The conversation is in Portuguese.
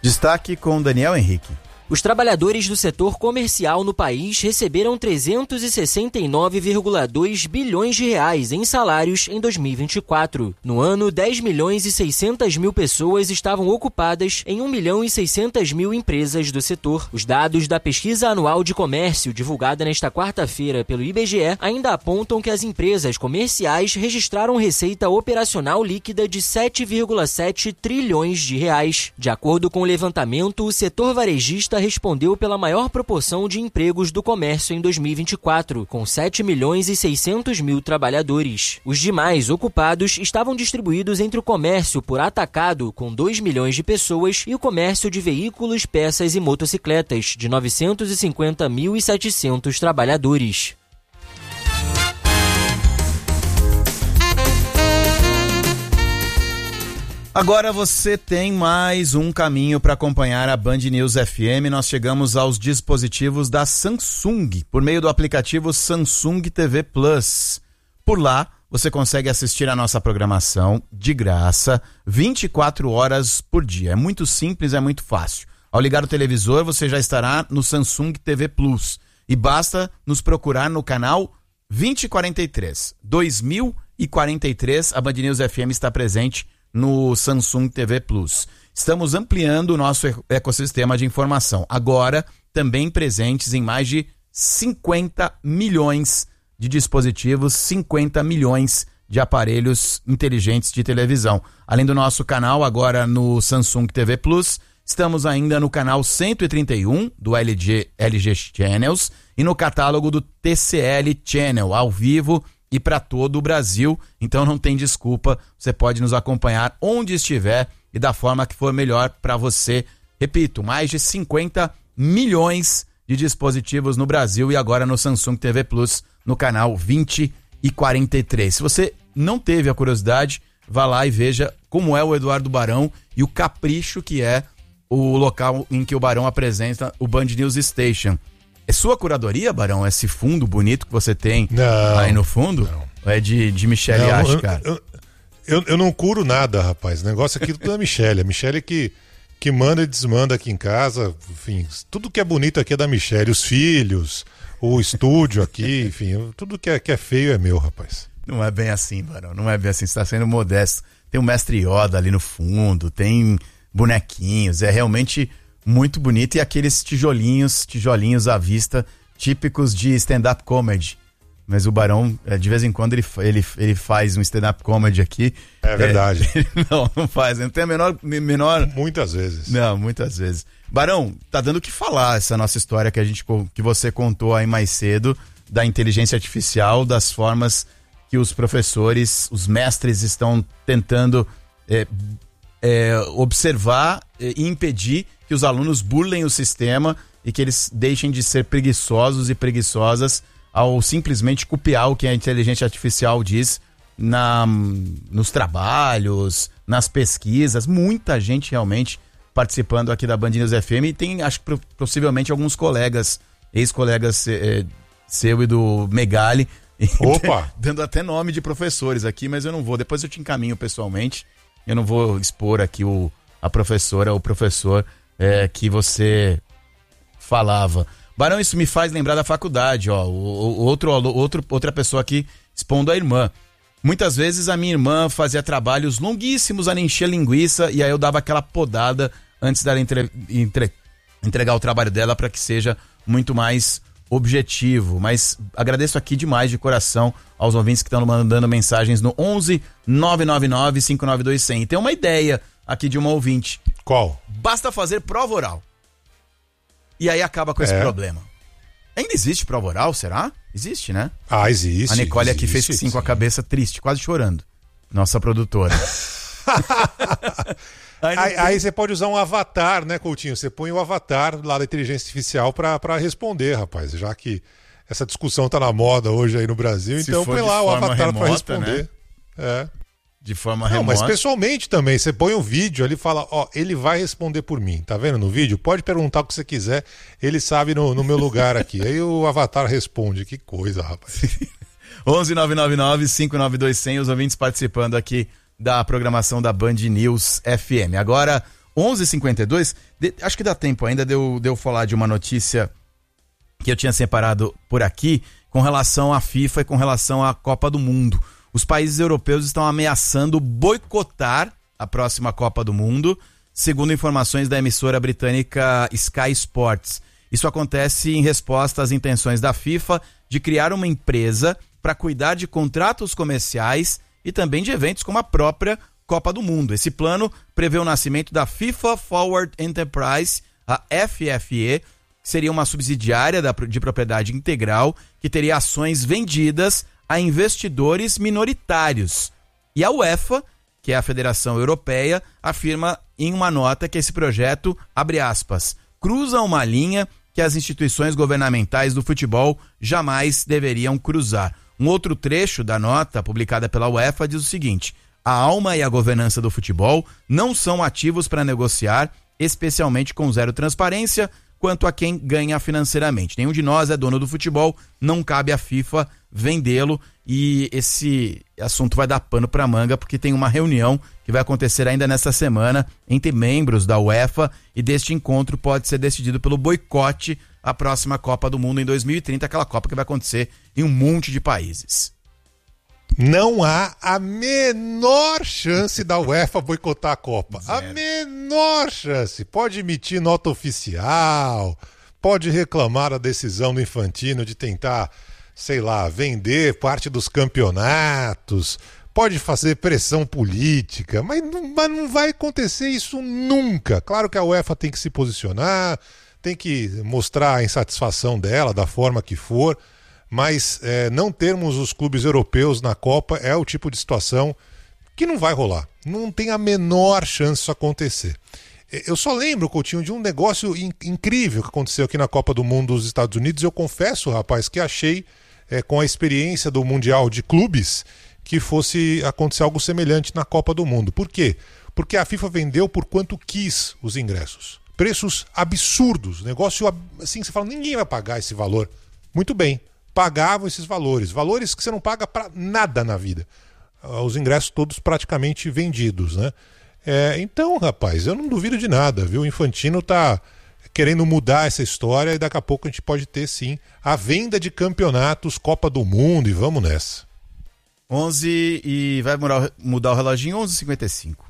Destaque com Daniel Henrique. Os trabalhadores do setor comercial no país receberam 369,2 bilhões de reais em salários em 2024. No ano, 10 milhões e 600 mil pessoas estavam ocupadas em 1 milhão e 600 mil empresas do setor. Os dados da pesquisa anual de comércio, divulgada nesta quarta-feira pelo IBGE, ainda apontam que as empresas comerciais registraram receita operacional líquida de 7,7 trilhões de reais. De acordo com o levantamento, o setor varejista respondeu pela maior proporção de empregos do comércio em 2024, com 7 milhões e 600 mil trabalhadores. Os demais ocupados estavam distribuídos entre o comércio por atacado, com 2 milhões de pessoas, e o comércio de veículos, peças e motocicletas, de 950.700 trabalhadores. Agora você tem mais um caminho para acompanhar a Band News FM. Nós chegamos aos dispositivos da Samsung, por meio do aplicativo Samsung TV Plus. Por lá, você consegue assistir a nossa programação de graça, 24 horas por dia. É muito simples, é muito fácil. Ao ligar o televisor, você já estará no Samsung TV Plus. E basta nos procurar no canal 2043. 2043, a Band News FM está presente no Samsung TV Plus. Estamos ampliando o nosso ecossistema de informação. Agora, também presentes em mais de 50 milhões de dispositivos, 50 milhões de aparelhos inteligentes de televisão. Além do nosso canal, agora no Samsung TV Plus, estamos ainda no canal 131 do LG Channels e no catálogo do TCL Channel, ao vivo e para todo o Brasil. Então não tem desculpa, você pode nos acompanhar onde estiver e da forma que for melhor para você. Repito, mais de 50 milhões de dispositivos no Brasil e agora no Samsung TV Plus, no canal 20 e 43. Se você não teve a curiosidade, vá lá e veja como é o Eduardo Barão e o capricho que é o local em que o Barão apresenta o Band News Station. É sua curadoria, Barão? Esse fundo bonito que você tem aí no fundo? Não. Ou é de Michele Ache, cara? Eu não curo nada, rapaz. O negócio aqui tudo é da Michele. A Michele que manda e desmanda aqui em casa. Enfim, tudo que é bonito aqui é da Michele. Os filhos, o estúdio aqui, enfim, tudo que é feio é meu, rapaz. Não é bem assim, Barão. Não é bem assim. Você está sendo modesto. Tem o Mestre Yoda ali no fundo, tem bonequinhos. É realmente muito bonito, e aqueles tijolinhos à vista, típicos de stand-up comedy. Mas o Barão, de vez em quando, ele faz um stand-up comedy aqui. É verdade. Não faz, não tem a menor... Muitas vezes. Não, muitas vezes. Barão, tá dando o que falar essa nossa história que você contou aí mais cedo, da inteligência artificial, das formas que os professores, os mestres estão tentando observar e impedir que os alunos burlem o sistema e que eles deixem de ser preguiçosos e preguiçosas ao simplesmente copiar o que a inteligência artificial diz nos trabalhos, nas pesquisas. Muita gente realmente participando aqui da Band News FM, e tem, acho que possivelmente alguns colegas, ex-colegas seu e do Megali, opa, dando até nome de professores aqui, mas eu não vou, depois eu te encaminho pessoalmente. Eu não vou expor aqui a professora ou o professor que você falava. Barão, isso me faz lembrar da faculdade, ó. Outra pessoa aqui expondo a irmã. Muitas vezes a minha irmã fazia trabalhos longuíssimos a encher linguiça, e aí eu dava aquela podada antes dela entregar o trabalho dela para que seja muito mais objetivo. Mas agradeço aqui demais de coração aos ouvintes que estão mandando mensagens no 11 999 592 100. E tem uma ideia aqui de uma ouvinte. Qual? Basta fazer prova oral. E aí acaba com esse problema. Ainda existe prova oral, será? Existe, né? Ah, existe. A Nicole aqui fez sim com a cabeça triste, quase chorando. Nossa produtora. Aí você pode usar um avatar, né, Coutinho? Você põe o avatar lá da inteligência artificial pra responder, rapaz. Já que essa discussão tá na moda hoje aí no Brasil, então põe lá o avatar remota, pra responder. Né? De forma remota. Mas pessoalmente também, você põe um vídeo ali e fala, ele vai responder por mim, tá vendo no vídeo? Pode perguntar o que você quiser, ele sabe no meu lugar aqui. Aí o avatar responde, que coisa, rapaz. 11 999 592 100, os ouvintes participando aqui da programação da Band News FM. Agora, 11h52, acho que dá tempo ainda de eu falar de uma notícia que eu tinha separado por aqui com relação à FIFA e com relação à Copa do Mundo. Os países europeus estão ameaçando boicotar a próxima Copa do Mundo, segundo informações da emissora britânica Sky Sports. Isso acontece em resposta às intenções da FIFA de criar uma empresa para cuidar de contratos comerciais e também de eventos como a própria Copa do Mundo. Esse plano prevê o nascimento da FIFA Forward Enterprise, a FFE, que seria uma subsidiária de propriedade integral que teria ações vendidas a investidores minoritários. E a UEFA, que é a Federação Europeia, afirma em uma nota que esse projeto, abre aspas, cruza uma linha que as instituições governamentais do futebol jamais deveriam cruzar. Um outro trecho da nota, publicada pela UEFA, diz o seguinte: a alma e a governança do futebol não são ativos para negociar, especialmente com zero transparência, quanto a quem ganha financeiramente. Nenhum de nós é dono do futebol, não cabe à FIFA vendê-lo, e esse assunto vai dar pano para manga porque tem uma reunião que vai acontecer ainda nesta semana entre membros da UEFA, e deste encontro pode ser decidido pelo boicote à próxima Copa do Mundo em 2030, aquela Copa que vai acontecer em um monte de países. Não há a menor chance da UEFA boicotar a Copa. Zero. A menor chance. Pode emitir nota oficial, pode reclamar a decisão do Infantino de tentar, sei lá, vender parte dos campeonatos, pode fazer pressão política, mas não vai acontecer isso nunca. Claro que a UEFA tem que se posicionar, tem que mostrar a insatisfação dela, da forma que for, mas não termos os clubes europeus na Copa é o tipo de situação que não vai rolar. Não tem a menor chance disso acontecer. Eu só lembro, Coutinho, de um negócio incrível que aconteceu aqui na Copa do Mundo dos Estados Unidos. Eu confesso, rapaz, que achei, com a experiência do Mundial de Clubes, que fosse acontecer algo semelhante na Copa do Mundo. Por quê? Porque a FIFA vendeu por quanto quis os ingressos. Preços absurdos. Negócio assim, você fala, ninguém vai pagar esse valor. Muito bem. Pagavam esses valores que você não paga para nada na vida. Os ingressos todos praticamente vendidos, né? Então, rapaz, eu não duvido de nada, viu? O Infantino tá querendo mudar essa história e daqui a pouco a gente pode ter, sim, a venda de campeonatos, Copa do Mundo, e vamos nessa. 11 e vai mudar o reloginho, 11h55.